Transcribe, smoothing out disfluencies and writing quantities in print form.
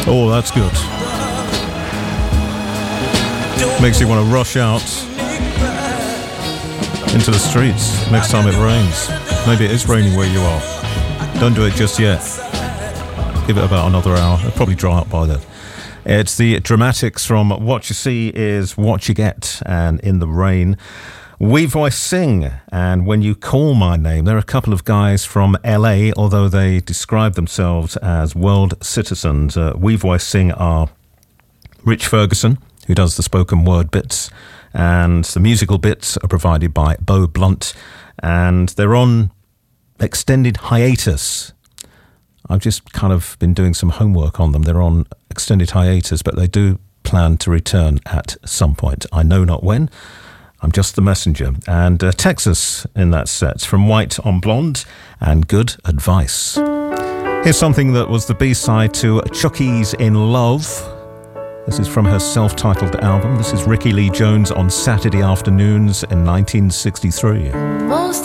Oh, that's good. Makes you want to rush out into the streets next time it rains. Maybe it is raining where you are. Don't do it just yet. Give it about another hour. It'll probably dry up by then. It's the Dramatics from What You See Is What You Get, and In the Rain. We Voice Sing, and When You Call My Name. There are a couple of guys from LA, although they describe themselves as world citizens. We Voice Sing are Rich Ferguson, who does the spoken word bits, and the musical bits are provided by Bo Blunt, and they're on extended hiatus. I've just kind of been doing some homework on them. They're on extended hiatus, but they do plan to return at some point. I know not when. I'm just the messenger. And Texas in that set, from White on Blonde and Good Advice. Here's something that was the B-side to Chucky's In Love. This is from her self-titled album. This is Ricky Lee Jones on Saturday Afternoons in 1963. Most